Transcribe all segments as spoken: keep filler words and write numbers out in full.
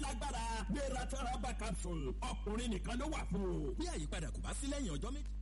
lágbára gbéra tọ́rọ́bà capsule ọkùnrin nìkan ló wà fún o. bí àyípadà kò bá sí lẹ́yìn ọjọ́ méjì.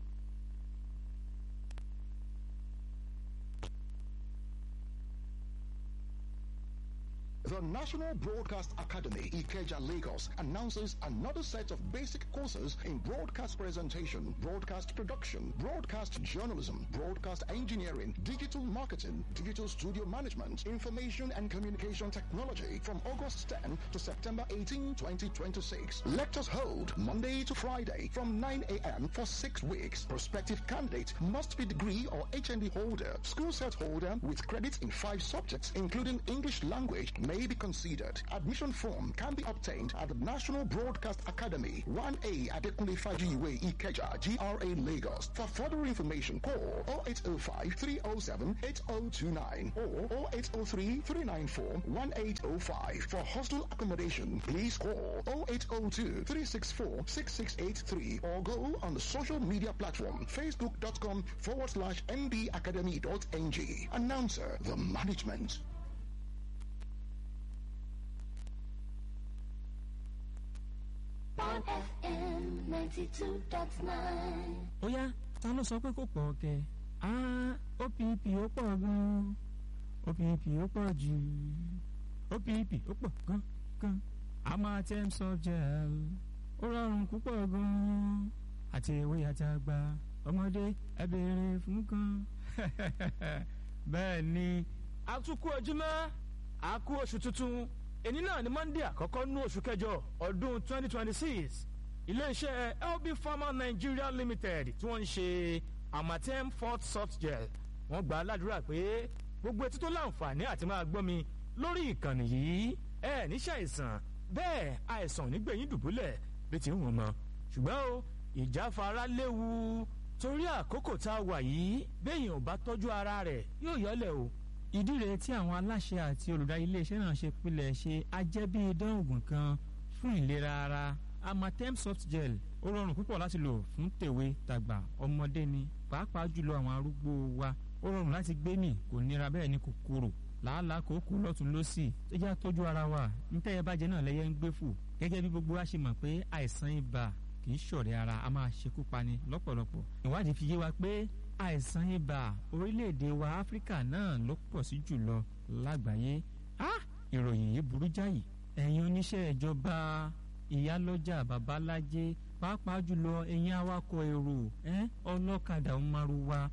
The National Broadcast Academy, Ikeja, Lagos, announces another set of basic courses in broadcast presentation, broadcast production, broadcast journalism, broadcast engineering, digital marketing, digital studio management, information and communication technology from August tenth to September eighteenth, twenty twenty-six. Lectures hold Monday to Friday from nine a m for six weeks. Prospective candidate must be degree or H N D holder, school set holder with credits in five subjects, including English language, may be considered. Admission form can be obtained at the National Broadcast Academy, one A Adekunle Fajiwe, Ikeja, G R A, Lagos. For further information, call oh eight oh five, three oh seven, eight oh two nine or oh eight oh three, three nine four, one eight oh five. For hostel accommodation, please call oh eight oh two, three six four, six six eight three or go on the social media platform facebook.com forward slash mbacademy.ng. Announcer, the management. on F M ninety-two point nine. Ó yá, ta ló sọ pé kò pọ̀ kẹ́? Ah, O P P ó pọ̀ gan-an. O P P ó pọ̀ jù. O P P ó pọ̀ gan-gan. Amatem soft gel. Ó rọrùn púpọ̀ gan-an. Àti ewé àti àgbà. Ọmọdé ẹ béèrè fún kan. Bẹ́ẹ̀ ni, a tún kú ojúmọ́, a kú oṣù tuntun. Èní náà ni Monday àkọ́kọ́ nú oṣù kẹjọ ọdún twenty twenty-six. Ilé-iṣẹ́ L B Pharma Nigeria Limited tí wọ́n ń ṣe Amatem Forte Soft Gel. Wọ́n gbà á ládùúrà pé gbogbo etí tó láǹfààní àti máa gbọ́ mi lórí ìkànnì yìí ẹ ní ṣàìsàn bẹ́ẹ̀ àìsàn nígbẹ̀yìn dùbúlẹ̀ bí ti ń wọ̀n mọ́. Ṣùgbọ́n o ìjáfara léwu torí àkókò tá a wà yìí béèyàn ò bá tọ́jú ara rẹ̀ yóò yọlẹ̀ o. ìdí rẹ̀ tí àwọn aláṣẹ àti olùdarí iléeṣẹ́ náà ṣe pilẹ̀ ṣe ajẹ́bí idán ògùn kan fún ìlera ara. Amatem soft gel ó rọrùn púpọ̀ láti lò fún tèwe tàgbà ọmọdé ni pàápàá jùlọ àwọn arúgbó wa. Ó rọrùn láti gbé mì kò nira bẹ́ẹ̀ ni kò korò làálàá kòókò lọ́tún lọ́sì tó já tọ́jú ara wa nítẹ̀yẹ bàjẹ́ náà lẹ́yẹ ń gbé fò. Gẹ́gẹ́ bí gbogbo wa ṣe mọ̀ pé àìsàn ibà kì í ṣọ̀rẹ́ ara a máa ṣekú pani lọ́pọ̀lọpọ̀. Ìwádìí fi yé wa pé àìsàn ibà orílẹ̀-èdè wa Áfíríkà náà ló pọ̀ sí jùlọ lágbàáyé. Ah! Ìròyìn yìí burú jáì. Ẹ̀yin oníṣẹ́ ìjọba ìyálọ́jà babalájé pàápàá jùlọ ẹ̀yin awakọ̀ èrò ọlọ́kadà ọmọrúwa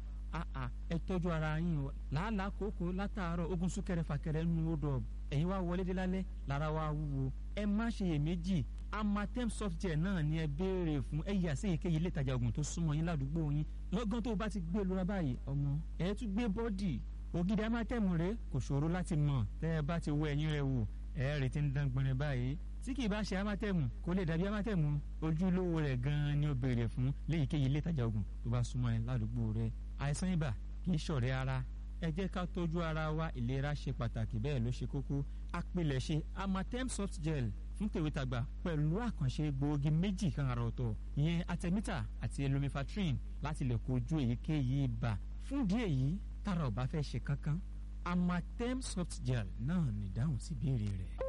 ẹ tọ́jú ara yín o. Làálàá kòókò látàárọ̀ ogun súnkẹrẹ fàkẹrẹ nínú odò ẹ̀yin wá wọlé dé lálẹ́ lára wa wúwo. Ẹ má ṣe iyèméjì Amatem soft gel náà ni ẹ béèrè fún ẹ yà sí èyíkéyìí ilé ìtajà ògùn tó súnmọ́ yín ládùúgbò yín. Lọ́gán tó o bá ti gbé lura báyìí ọmọ ẹ tún gbé bọ́dì ògidì Amatem rẹ kò ṣòro láti mọ̀ tẹ́ ẹ bá ti wọ ẹ̀yìn rẹ wò ẹ retí ń dán gbọnrẹ báyìí. Tí kì í bá ṣe Amatem kò lè dàbí Amatem ojúlówó rẹ̀ gan-an ni ó béèrè fún léyìíkéyìí ilé ìtajà ògùn tó bá súnmọ́ ẹ ládùúgbò rẹ. Àìsàn ibà kì í ṣọ̀rẹ́ ara ẹ jẹ́ ká tọ́jú ara wa ìlera ṣe pàtàkì bẹ́ẹ̀ ló ṣe kókó. Àpilẹ̀ṣe Amatem soft gel fún tèwétàgbà pẹ̀lú àkànṣe gbòógì méjì kan àrà ọ̀tọ̀ ìyẹn artemita àti elomifatrin láti lè kojú èyíkéyìí ibà. Fún díẹ̀ yìí tára ò bá fẹ́ ṣe kankan Amatem soft gel náà ní ìdáhùn sí ìbéèrè rẹ̀.